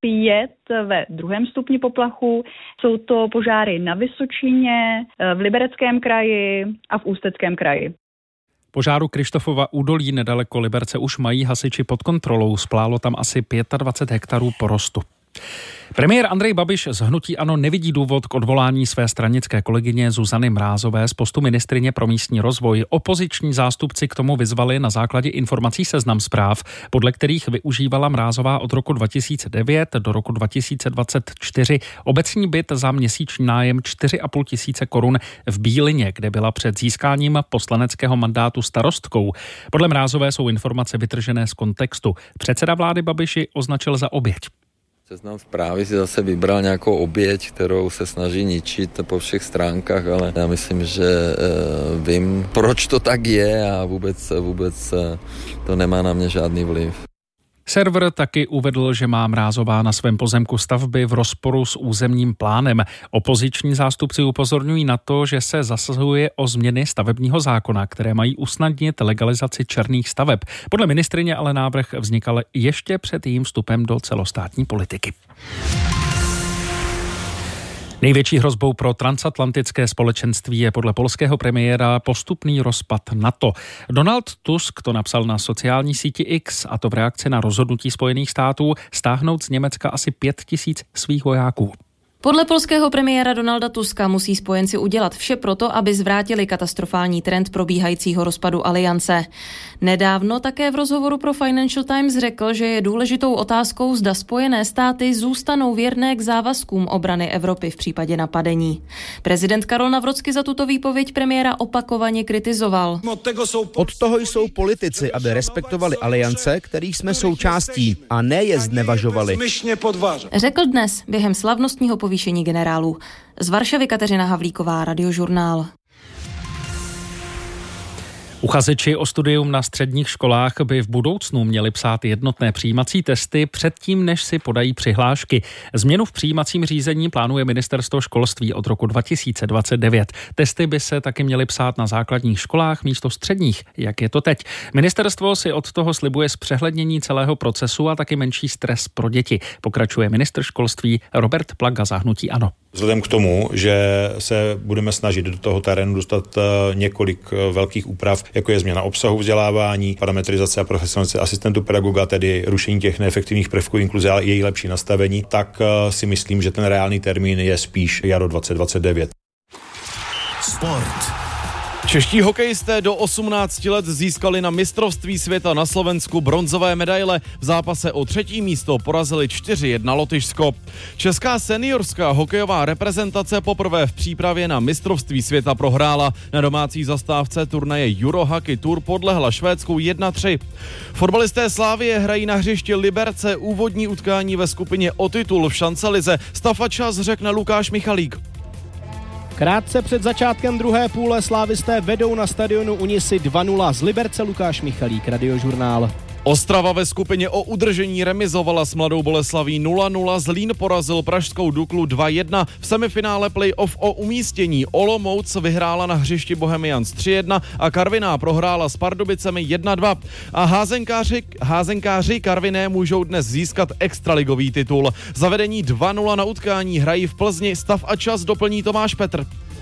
5 ve 2. stupni poplachu. Jsou to požáry na Vysočině, v Libereckém kraji a v Ústeckém kraji. Požáru Krištofova údolí nedaleko Liberce už mají hasiči pod kontrolou. Splálo tam asi 25 hektarů porostu. Premiér Andrej Babiš z hnutí ANO nevidí důvod k odvolání své stranické kolegyně Zuzany Mrázové z postu ministryně pro místní rozvoj. Opoziční zástupci k tomu vyzvali na základě informací Seznam Zpráv, podle kterých využívala Mrázová od roku 2009 do roku 2024 obecní byt za měsíční nájem 4,5 tisíce korun v Bílině, kde byla před získáním poslaneckého mandátu starostkou. Podle Mrázové jsou informace vytržené z kontextu. Předseda vlády Babiši označil za oběť. Seznam Zprávy si zase vybral nějakou oběť, kterou se snaží ničit po všech stránkách, ale já myslím, že vím, proč to tak je a vůbec to nemá na mě žádný vliv. Server taky uvedl, že má Mrázová na svém pozemku stavby v rozporu s územním plánem. Opoziční zástupci upozorňují na to, že se zasazuje o změny stavebního zákona, které mají usnadnit legalizaci černých staveb. Podle ministryně ale návrh vznikal ještě před jejím vstupem do celostátní politiky. Největší hrozbou pro transatlantické společenství je podle polského premiéra postupný rozpad NATO. Donald Tusk to napsal na sociální síti X, a to v reakci na rozhodnutí Spojených států stáhnout z Německa asi 5 000 svých vojáků. Podle polského premiéra Donalda Tuska musí spojenci udělat vše proto, aby zvrátili katastrofální trend probíhajícího rozpadu aliance. Nedávno také v rozhovoru pro Financial Times řekl, že je důležitou otázkou, zda Spojené státy zůstanou věrné k závazkům obrany Evropy v případě napadení. Prezident Karol Nawrocki za tuto výpověď premiéra opakovaně kritizoval. Od toho jsou politici, aby respektovali aliance, kterých jsme součástí, a ne je znevažovali. Řekl dnes během slavnostního povýšení generálů. Z Varšavy Kateřina Havlíková, Radiožurnál. Uchazeči o studium na středních školách by v budoucnu měli psát jednotné přijímací testy předtím, než si podají přihlášky. Změnu v přijímacím řízení plánuje ministerstvo školství od roku 2029. Testy by se taky měly psát na základních školách místo středních, jak je to teď. Ministerstvo si od toho slibuje zpřehlednění celého procesu a taky menší stres pro děti. Pokračuje ministr školství Robert Plaga za hnutí ANO. Vzhledem k tomu, že se budeme snažit do toho terénu dostat několik velkých úprav, jako je změna obsahu vzdělávání, parametrizace a profesionalizace asistentů pedagoga, tedy rušení těch neefektivních prvků inkluze a její lepší nastavení, tak si myslím, že ten reálný termín je spíš jaro 2029. Sport. Čeští hokejisté do 18 let získali na mistrovství světa na Slovensku bronzové medaile. V zápase o 3. místo porazili 4-1 Lotyšsko. Česká seniorská hokejová reprezentace poprvé v přípravě na mistrovství světa prohrála. Na domácí zastávce turnaje Eurohockey Tour podlehla Švédsku 1-3. Fotbalisté Slavie hrají na hřišti Liberce úvodní utkání ve skupině o titul v šancelize. Stav a čas řekne Lukáš Michalík. Krátce před začátkem druhé půle slávisté vedou na stadionu Unisy 2-0. Z Liberce Lukáš Michalík, Radiožurnál. Ostrava ve skupině o udržení remizovala s Mladou Boleslaví 0-0, Zlín porazil pražskou Duklu 2-1. V semifinále play-off o umístění Olomouc vyhrála na hřišti Bohemians 3-1 a Karviná prohrála s Pardubicemi 1-2. A házenkáři Karviné můžou dnes získat extraligový titul. Zavedení 2-0 na utkání hrají v Plzni, stav a čas doplní Tomáš Petr.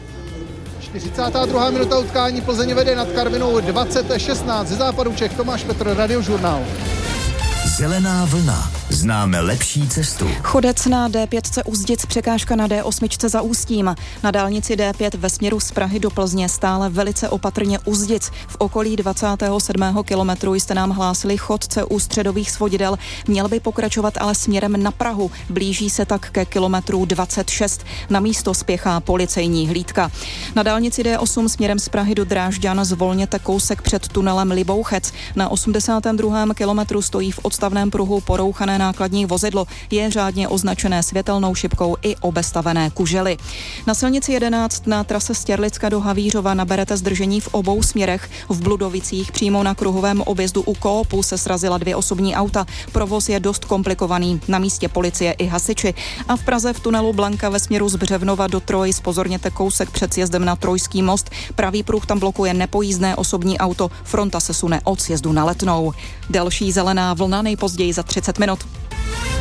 42. minuta utkání, Plzeň vede nad Karvinou 20-16. Ze západu Čech Tomáš Petr, Radiožurnál. Zelená vlna. Známe lepší cestu. Chodec na D5 Úzdic, překážka na D8 za Ústím. Na dálnici D5 ve směru z Prahy do Plzně stále velice opatrně Úzdic. V okolí 27. kilometru jste nám hlásili chodce u středových svodidel. Měl by pokračovat ale směrem na Prahu. Blíží se tak ke kilometru 26. Na místo spěchá policejní hlídka. Na dálnici D8 směrem z Prahy do Drážďan zvolněte kousek před tunelem Libouchec. Na 82. kilometru stojí v odstavném pruhu porouchané nákladní vozidlo. Je řádně označené světelnou šipkou i obestavené kužely. Na silnici 11 na trase Stěrlicka do Havířova naberete zdržení v obou směrech. V Bludovicích přímo na kruhovém objezdu u Koopu se srazila 2 osobní auta. Provoz je dost komplikovaný. Na místě policie i hasiči. A v Praze v tunelu Blanka ve směru z Břevnova do Troj zpozorněte kousek před sjezdem na Trojský most. Pravý pruh tam blokuje nepojízdné osobní auto. Fronta se sune od sjezdu na Letnou. Další zelená vlna nejpozději za 30 minut.